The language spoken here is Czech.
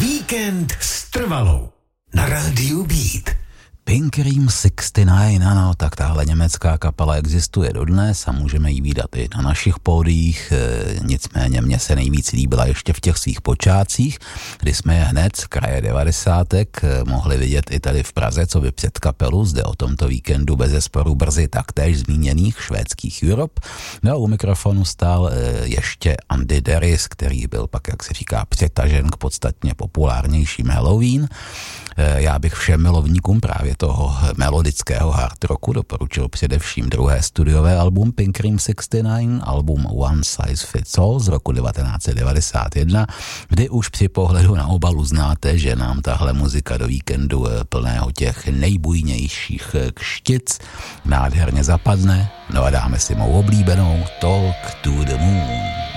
Víkend s Trvalou na rádiu Beat. Pink Cream 69, ano, tak tahle německá kapela existuje dodnes a můžeme ji vídat i na našich pódiích, nicméně mně se nejvíc líbila ještě v těch svých počátcích, kdy jsme je hned z kraje 90. mohli vidět i tady v Praze, co by před kapelu, zde o tomto víkendu bezesporu brzy taktéž zmíněných švédských Europe. No a u mikrofonu stál ještě Andy Deris, který byl pak, jak se říká, přetažen k podstatně populárnějším Halloween. Já bych všem milovníkům právě toho melodického hard rocku doporučil především druhé studiové album Pink Cream 69, album One Size Fits All z roku 1991, kdy už při pohledu na obalu znáte, že nám tahle muzika do víkendu plného těch nejbujnějších kštic nádherně zapadne. No a dáme si mou oblíbenou Talk to the Moon.